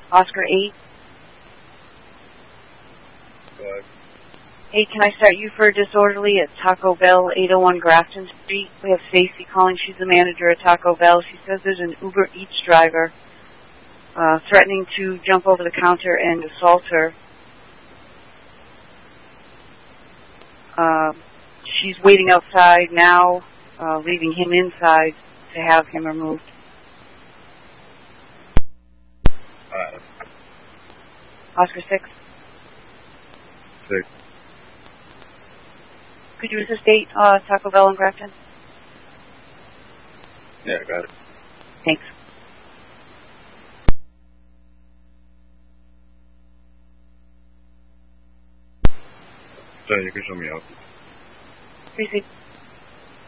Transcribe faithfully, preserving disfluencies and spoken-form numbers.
Oscar eight. Five. Hey, can I start you for disorderly at Taco Bell, eight oh one Grafton Street? We have Stacy calling. She's the manager at Taco Bell. She says there's an Uber Eats driver uh, threatening to jump over the counter and assault her. Uh, she's waiting outside now, uh, leaving him inside to have him removed. Five. Oscar six. Six. Could you assist eight, uh, Taco Bell in Grafton? Yeah, I got it. Thanks. So you can show me out. Appreciate